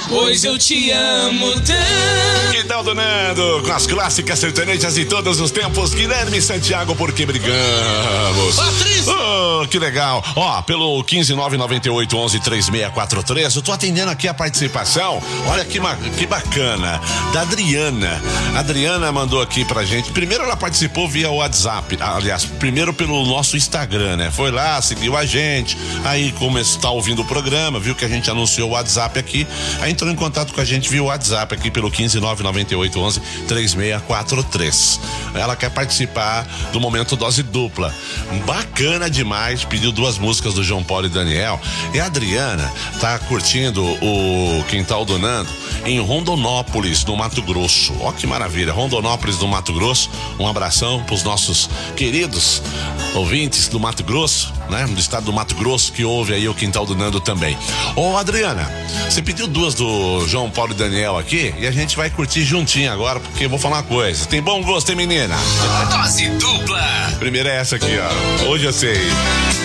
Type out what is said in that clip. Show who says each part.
Speaker 1: pois eu te amo tanto.
Speaker 2: Quintal do Nando, com as clássicas sertanejas de todos os tempos. Guilherme Santiago, porque brigamos.
Speaker 1: Patrícia!
Speaker 2: Oh, que legal. Ó, pelo 15998113643, eu tô atendendo aqui a participação. Olha que bacana. Da Adriana. A Adriana mandou aqui pra gente. Primeiro ela participou via WhatsApp. Aliás, primeiro pelo nosso Instagram, né? Foi lá, seguiu a gente. Aí, como está ouvindo o programa, viu que a gente anunciou o WhatsApp aqui. Aí entrou em contato com a gente via WhatsApp aqui pelo 15998113643. Ela quer participar do momento Dose Dupla. Bacana demais, pediu 2 músicas do João Paulo e Daniel. E a Adriana tá curtindo o Quintal do Nando em Rondonópolis, no Mato Grosso. Ó que maravilha, Rondonópolis, no Mato Grosso. Um abração pros nossos queridos ouvintes do Mato Grosso, né? Do estado do Mato Grosso, que ouve aí o Quintal do Nando também. Ô Adriana, você pediu 2 do João Paulo e Daniel aqui e a gente vai curtir juntinho agora, porque eu vou falar uma coisa. Tem bom gosto, hein, menina?
Speaker 1: Dose dupla.
Speaker 2: Primeira é essa aqui, ó. Hoje eu sei.